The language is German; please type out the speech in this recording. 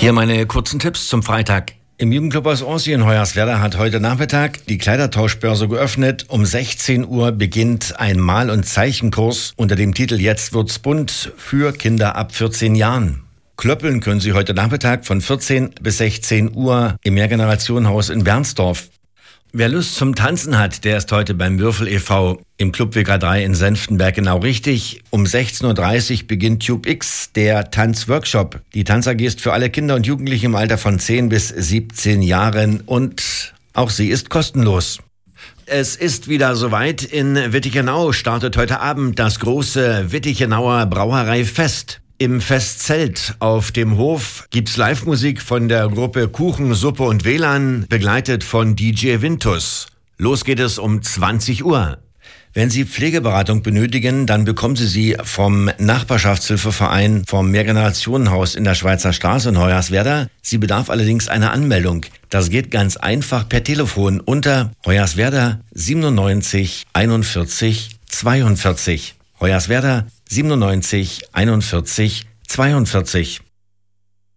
Hier meine kurzen Tipps zum Freitag. Im Jugendclub aus Orsi in Hoyerswerda hat heute Nachmittag die Kleidertauschbörse geöffnet. Um 16 Uhr beginnt ein Mal- und Zeichenkurs unter dem Titel Jetzt wird's bunt für Kinder ab 14 Jahren. Klöppeln können Sie heute Nachmittag von 14 bis 16 Uhr im Mehrgenerationenhaus in Bernsdorf. Wer Lust zum Tanzen hat, der ist heute beim Würfel e.V. im Club WK3 in Senftenberg genau richtig. Um 16.30 Uhr beginnt Tube X, der Tanzworkshop. Die Tanz-AG ist für alle Kinder und Jugendliche im Alter von 10 bis 17 Jahren und auch sie ist kostenlos. Es ist wieder soweit. In Wittichenau startet heute Abend das große Wittichenauer Brauereifest. Im Festzelt auf dem Hof gibt's Live-Musik von der Gruppe Kuchen, Suppe und WLAN, begleitet von DJ Vintus. Los geht es um 20 Uhr. Wenn Sie Pflegeberatung benötigen, dann bekommen Sie sie vom Nachbarschaftshilfeverein vom Mehrgenerationenhaus in der Schweizer Straße in Hoyerswerda. Sie bedarf allerdings einer Anmeldung. Das geht ganz einfach per Telefon unter Hoyerswerda 97 41 42. Hoyerswerda 97 41 42.